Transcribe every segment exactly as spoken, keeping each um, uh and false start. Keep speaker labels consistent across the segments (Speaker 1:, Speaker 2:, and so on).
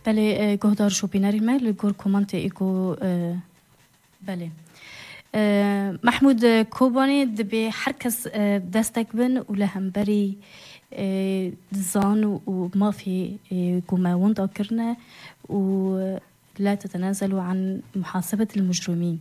Speaker 1: بله گهدار شو بیناری ما لگور کومانت ایگو بله محمود کوبانی دبی هر کس دستک بن و لهمبری زان و ما في قماون ذكرنا ولا تتنازلوا عن محاسبة المجرمين.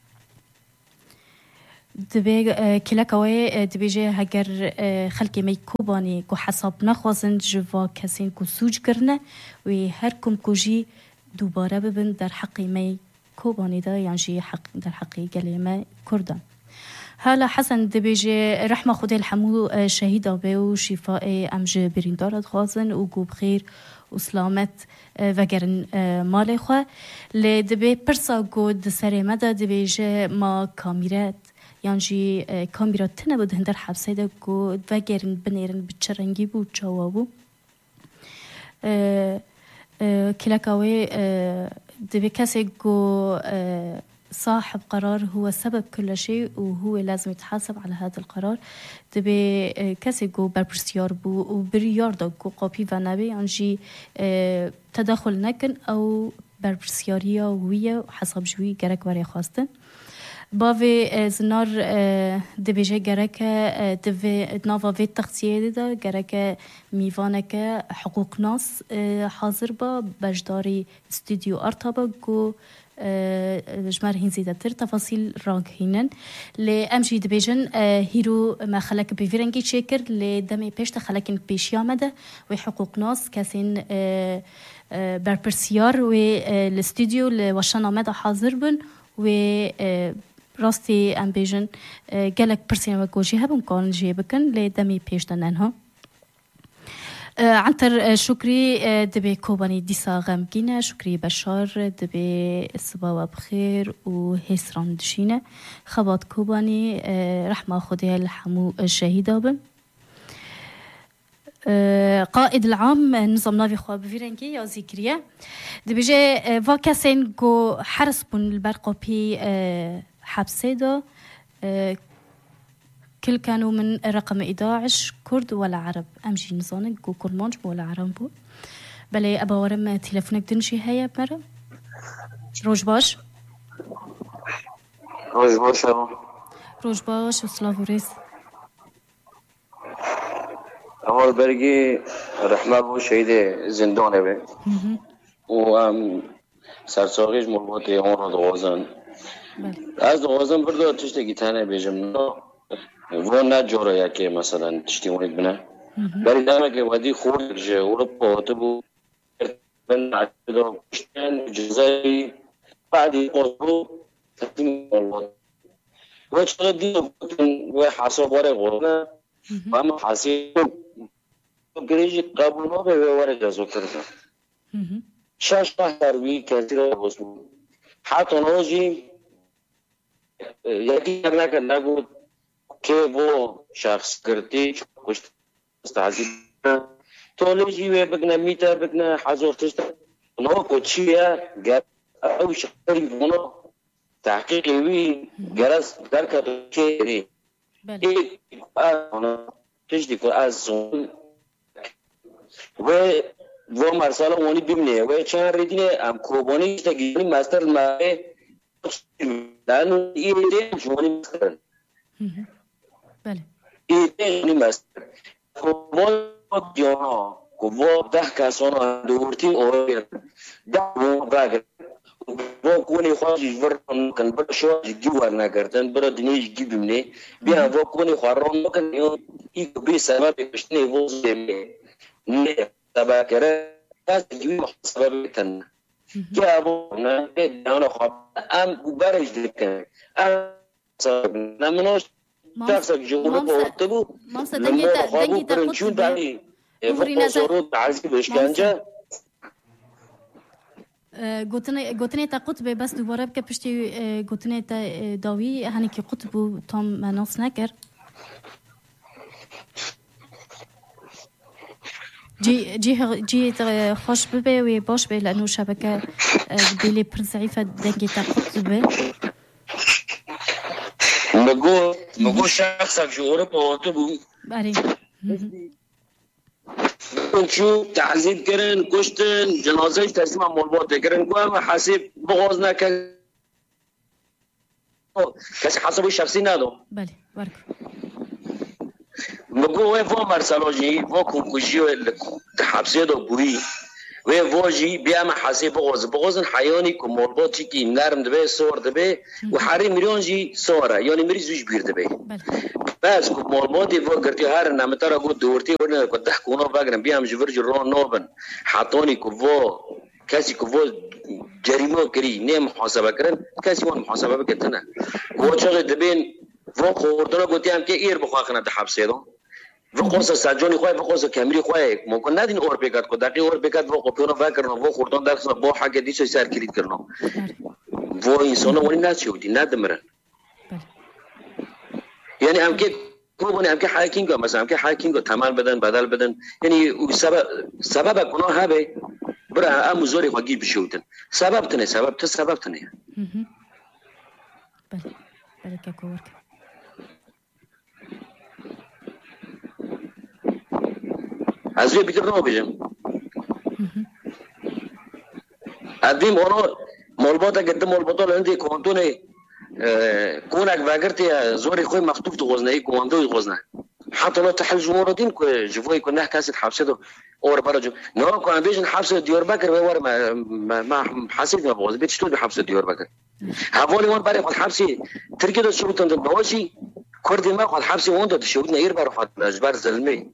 Speaker 1: دبي كلا كوي دبي جه هجر خلقي مي كوباني كو حساب نخوازن جوا كسين كو سوج كرنا وهركم كوجي دوباره ببن در حقي مي كوباني دا يعني جي حق در حقي كلمة كردان. هلا حسن دبيجي رحمة خدي الحمو شهيدة بيو شفاء أمج بريندارة خازن وقو بخير وسلامت وگرن مال خواه لدبي برسا قود سري مدى دبيجي ما كاميرات يعني جي كاميرات تنبود هندر حبسي دا قود وگرن بنيرن بچرنگي بو جوابو كلاكاوي دبي كاسي قو صاحب قرار هو سبب كل شيء وهو لازم يتحاسب على هذا القرار. تبي كسي جو بربرسيار بو وبريار دا جو قابي ونبي عنجي تدخل نكن أو بربرسيارية ويا حسب جوي جرك وري خاصة. باوي زنار دبي جي جرك دبي نافا في التغطية دا جرك ميفانك حقوق ناس حاضر با بجداري استوديو أرتبا جو جمار هين زيادة تر تفاصيل راق هينن لأمجي دبيجن هيرو ما خلق بفيرنجي شكر لدمي بيش تخلقين بيش يامده وحقوق ناس كاسين بربرسيار والاستوديو لوشانا مدى حاضر بن و راستي ام بيجن قالك برسين وكوشي هبن كون جيبكن لدمي بيش دننها عنتر شكري دبي كوباني ديسا غمجينة شكري بشار دبي الصباح بخير وهيسران دشينة خبات كوباني رحمة خديها الحمو الشهيدة بن قائد العام نظام نافي خواب بفيرنكي يا ذكرية دبي جي فاكاسين جو حرس بن البرقو بي حبسيدا كل كانوا من رقم إحدى عشر كرد ولا عرب أمشي نظانك جو كرمانج ولا عرب بو بلي أبا ورم تلفونك دنشي هيا مرة روج باش
Speaker 2: روج باش
Speaker 1: روج باش وسلاف وريس
Speaker 2: أول برقي رحمة بو شهيد زندانه بي و ام سرساقيش مربوطي هون دوازن از دوازن برده تشتكي تاني بيجم و نه جوره که مثلا تشتیمونید بنه برای دامه که ودی خورد جه اروپا تبو بن عدد کشتن جزایی بعدی قصبو تقدیم الوضع و چرا دیو و حساب واره غورنا و اما حساب گریجی قبول ما به واره جزو کرده شش ماه تروی کسی را بسمون حتی نوزی یکی نکن نگود که وہ شخص کرتی کچھ تعذیب تو لیجی و بگنا میتا بگنا حضور تشتا نو کوچیا گر او شخصی ونو تحقیق وی گرس در که چه ای انا تشتی کو از و و مرسال اونی ببینه و چند ریدینه ام کوبانی تا گیری ماستر ما دانو ایده جوانی مستر
Speaker 1: بله
Speaker 2: ایده ماستر کوبان دیونا کوبان ده کسان دورتی اور ده باگر و کونی خواهی ورن کن بر شو جیوار نکردن بر دنیش گیبیمه بیا و کونی خواهران مکن یون ای بی سبب کشتنی وز دمی نه سبب کرد از جیوی محسوب بتن که ابو نه دیونا خواب ام برش دکن ام سبب نمونش تاسک جوونه پوت بو
Speaker 1: مامسا دنگی تا دنگی تا
Speaker 2: پرنچون داری و صورت عزیز اشکنجه
Speaker 1: گوتنه گوتنه تا قطبه بس دوباره بکه پشتی گوتنه تا داوی هنی که قطبو تام مناس نکر جي جي جي خوش ببي وباش بي لأنه شبكة بيلي بر ضعيفة دنجي تا قطبه
Speaker 2: مگو مگو شخصك جو أوروبا وتبو
Speaker 1: باري
Speaker 2: چو تعذیب کردن کشتن جنازه تسلیم مولبات کردن کو هم حساب بغاز نکرد کسی حساب شخصی نداره
Speaker 1: بله برک
Speaker 2: مگو وی وا مرسلاجی وا کنکوشی و حبسیه دو بویی وی واجی بیام حساب بغاز بغازن حیانی که مولبات چی که نرم دبه سور دبه و حری میلیون جی سوره یعنی میری زوج بیر دبه بس که مولباتی وا کرتی هر نمتر اگو دورتی ورنه که ده کونا بگرن بیام جورج ران نابن حتانی که وا کسی که وا جریمه کری نه محاسبه کردن کسی وان محاسبه بکتنه وا چقدر دبین وا خوردنا گوتی هم که ایر بخواه خنده حبسه دو وا قصه سجانی خواه وا قصه کمری خواه ممکن ندین اور بکت که دقیق اور بکت وا قپیونا فکرنا وا خوردن در خصوص با حق دیسو سر کلید کرنا وا انسان وانی نچودی ندمرن یعنی هم که کوبانی هم که هایکینگ مثلا هم که هایکینگ تمام بدن بدل بدن یعنی سبب سبب گناه هبه برا ام زوری خواگی بشودن سبب تنه سبب تا سبب تنه
Speaker 1: بله بله که کورک
Speaker 2: از وی بیتر نو بیجم ادیم اونو مولباتا گدم مولباتا لندی کونتونه كونك باقرتي زوري خوي مخطوف تغوزنا اي كوماندو يغوزنا حتى لو تحل جمهور الدين كو جفوي كنا كاسد حبسته اور برجو نو كون بيجن حبس ديور بكر وور ما ما حاسب ما بغوز بيتشتو بحبس ديور بكر هافولي وان باري خد حبسي تركي دو شروط عند بوشي كردي ما خد حبسي وانت تشودنا ير بارو خد اجبار زلمي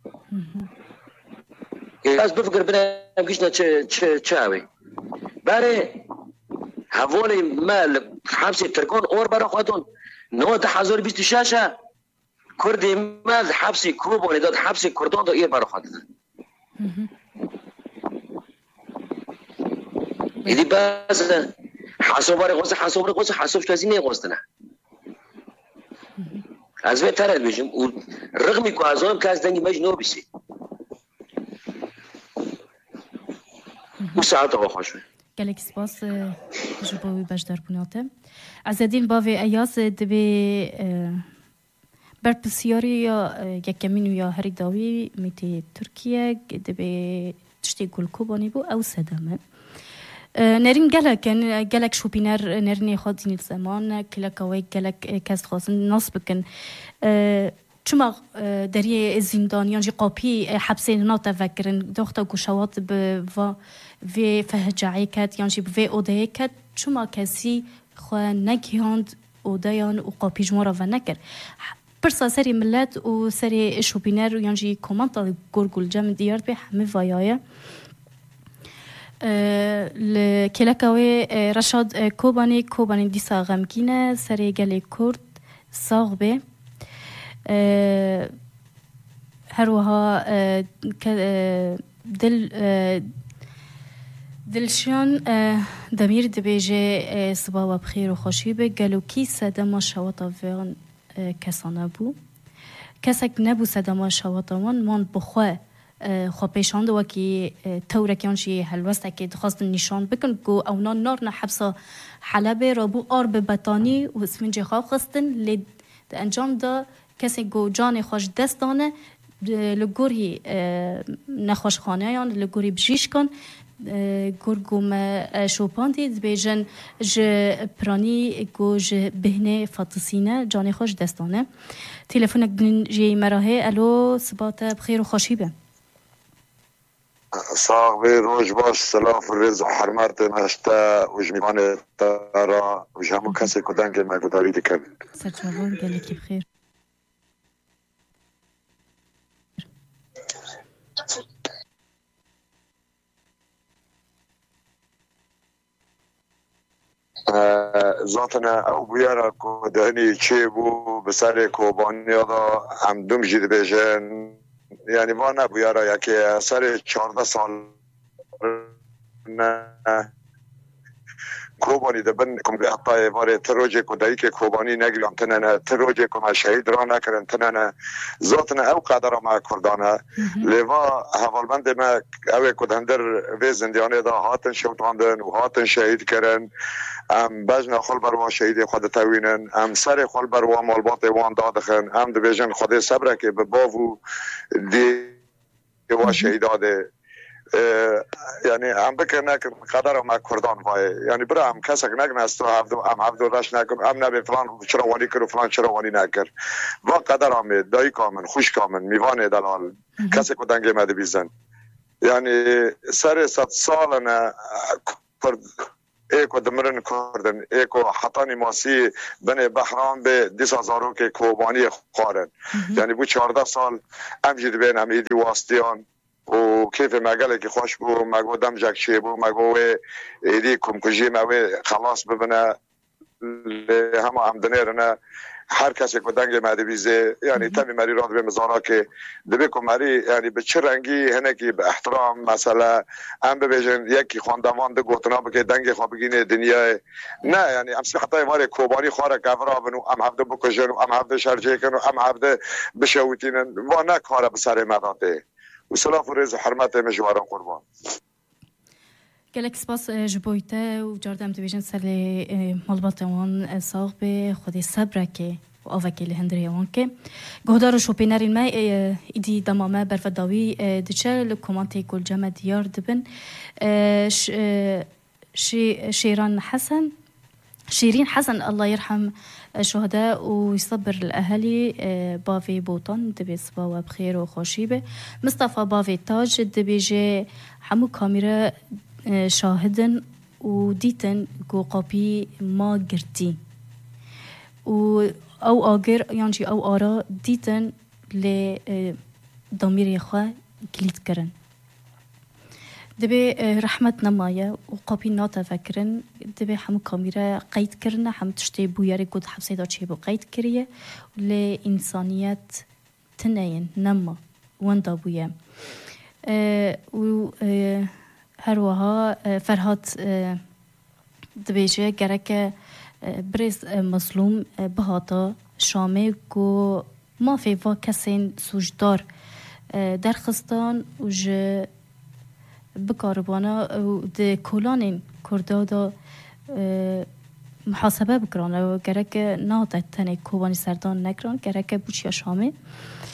Speaker 2: ياس بفكر بنا كيشنا تش تشاوي باري هفولي مال حبسي تركون اور برا خودون نو ده حضور بیست و شش کردی مال حبسي كوبوني داد حبسي كردون دو اير برا خودون ایدی بس حساب برای قصه حساب برای قصه حسابش کسی نیقصدنه از وی ترد بیشم و رغمی که از آن کس دنگی مج نو بیسی و ساعت آقا خوش
Speaker 1: گلک سپاس جبوی بجدار بوناته عزیزین باوی ایاز دبی برپسیاری یا یکمینو یا هری داوی میتی ترکیه دبی تشتی گل کوبانی بو او سدامه نرین گلک گلک شوپینر نرنی خودین زمان کلکاوی گلک کس خواستن نصب کن چما دری زندانیان جی قاپی حبسین ناتا فکرن دختر گوشوات به و و فهجعی کد یعنی به اودای کد چما کسی خو نگیاند اودایان و قاپی جمارا و نکر پرسا سری ملت و سری شوپینر یعنی کامنتا گرگول جم دیار به همه وایای لکلکاوی رشاد کوبانی کوبانی دیسا غمگینه سری گلی کرد ساغ به هر وها دل دلشان دمیر دبیجه صباح بخیر و خوشی به گلو کی سدما شواتا وان کسانه بو کسک نبو سدما شواتا وان من بخواه خو پیشاند و کی تورکیانشی هلوسته که دخواست نشان بکن گو اونا نار نحبسا حلبه رابو آر به بطانی و اسمین جه خواه خستن لید انجام دا کسی گو جان خوش دستانه لگوری نخوش خانه یان لگوری بجیش کن گور گوم شوپاندی بیجن ج پرانی گو ج بهنه فاطسینه جان خوش دستانه تلفونک دن جی مراهه الو صبات بخیر و خوشی به
Speaker 3: صاحبي روج باش سلاف الرز وحرمرت نشتا وجميمان ترى وجامو كاسي كودانجي ما كوداري دكن
Speaker 1: سرچاون گلکی بخیر
Speaker 3: ذاتنا او بيارا كوداني تشيبو بسالي كوباني هذا هم دوم جيد بيجن يعني وانا بيارا يكي سالي چهارده سال کوبانی دبن کم به اطای واره تروجه کدایی که کوبانی نگیلم تنانه تروجه کم شهید را نکرن تنانه ذاتنا او قدر ما کردانه لیوا حوالبند ما او کدهندر وی زندیانه دا هاتن شوتاندن و هاتن شهید کرن ام بجن خال بروا شهید خود توینن ام سر خال بروا مالبات وان دادخن ام دبیجن خود صبره که به باو دی و شهیداد یعنی ام بکر نکن قدر ما کردان وای یعنی برای هم کسک نکن است و هفت ام هفت رش نکن ام نبی فلان چرا وانی کرد و فلان چرا وانی نکرد و قدر هم دایی کامن خوش کامن میوان دلال کسی که دنگ مده بیزن یعنی سر صد سال نه کرد ایکو دمرن کردن ایکو حتانی ماسی بن بحران به دیس هزارو که کوبانی خارن یعنی بو چهارده سال ام جید بین ام ایدی واسطیان و کیف مگله که خوش بو مگو دم جکشی بو مگو ایدی کمکجی موی خلاص ببنه همه همدنیرنه هر کسی که دنگ مده بیزه یعنی تمی مری راد به مزارا که دبی که مری یعنی به چه رنگی هنه که به احترام مثلا هم ببیجن یکی خواندوان ده گوتنا بکه دنگ خواه بگینه دنیای نه یعنی امسی حتی ماری کوبانی خواره گفرا بنو ام هفته بکشن و ام هفته شرجه کنو ام هفته بشویتینن و نه کاره بسر مداده و سلاف و رز حرمت مجوارا قربان
Speaker 1: گلک سپاس جبویته و جاردم دویژن سر مالباتوان ساق به خودی صبره که و آوکی لهندری وان که گهدار شوپینرین ما ایدی دمامه برفداوی دچه لکومانتی کل جمع دیار دبن شیران حسن شيرين حسن الله يرحم الشهداء ويصبر الأهالي بافي بوطن دبي صباوة بخير وخوشيبة مصطفى بافي تاج دبي جي حمو كاميرا شاهدن وديتن كو قابي ما قرتي و أو آجر يعني أو آرا ديتن ل ضمير يخوا كليت كرن دبي رحمة نمايا وقابي ناتا فكرن دبي حمو كاميرا قيد كرنا حم تشتي بوياري قد حبسي دا چه بو قيد كريه لإنسانيات تنين نما واندا بويا اه و اه هروها اه فرهات اه دبي جه گرك اه برز اه مظلوم اه بهاتا شامه كو ما في وا كسين سوجدار اه درخستان و جه بکاربانا د کلان کردا دا محاسبه بکران و گرک نادت تنه کوبانی سردان نکران گرک بوچیا شامه